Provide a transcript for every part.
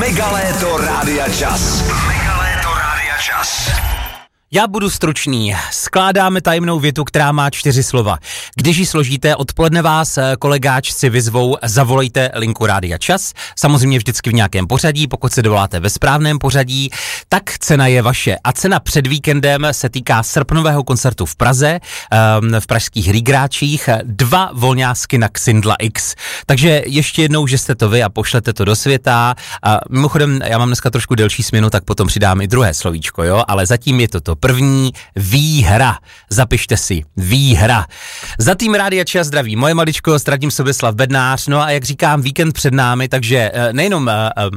Megaléto Rádia Čas. Megaléto Rádia Čas. Já budu stručný. Skládáme tajemnou větu, která má 4 slova. Když ji složíte, odpoledne vás kolegáčci vyzvou, zavolejte linku Rádia Čas. Samozřejmě vždycky v nějakém pořadí, pokud se dovoláte ve správném pořadí, tak cena je vaše. A cena před víkendem se týká srpnového koncertu v Praze, v pražských Rigráčích, 2 volňásky na Xindla X. Takže ještě jednou, že jste to vy a pošlete to do světa. A mimochodem, já mám dneska trošku delší směnu, tak potom přidám i druhé slovíčko, jo, ale zatím je to první výhra. Zapište si, výhra. Za tým Rádia Čas zdraví moje maličko, Radim Soběslav Bednář, no a jak říkám, víkend před námi, takže nejenom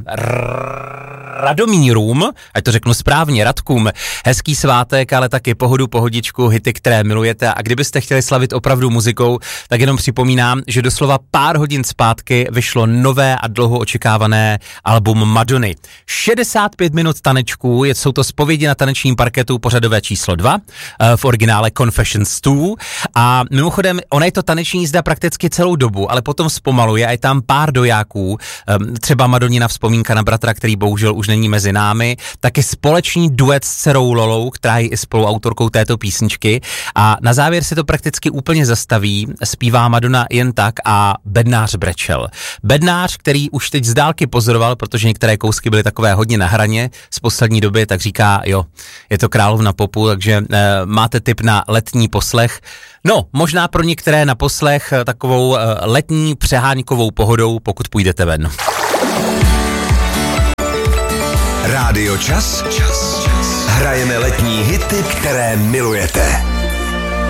Radomírům, ať to řeknu správně, Radkům, hezký svátek, ale taky pohodu, pohodičku, hity, které milujete, a kdybyste chtěli slavit opravdu muzikou, tak jenom připomínám, že doslova pár hodin zpátky vyšlo nové a dlouho očekávané album Madony. 65 minut tanečků, jsou to zpovědi na tanečním parketu, pořadové číslo 2, v originále Confessions 2, a mimochodem, ona je to taneční jízda prakticky celou dobu, ale potom zpomaluje a je tam pár dojáků, třeba Madonina vzpomínka na bratra, který bohužel už není mezi námi, taky společný duet s dcerou Lolou, která je i spoluautorkou této písničky, a na závěr se to prakticky úplně zastaví, zpívá Madonna jen tak a Bednář brečel. Bednář, který už teď z dálky pozoroval, protože některé kousky byly takové hodně na hraně z poslední doby, tak říká, jo, je to královna popu, takže máte tip na letní poslech. No, možná pro některé na poslech takovou letní přeháňkovou pohodou, pokud půjdete ven. Rádio Čas. Hrajeme letní hity, které milujete.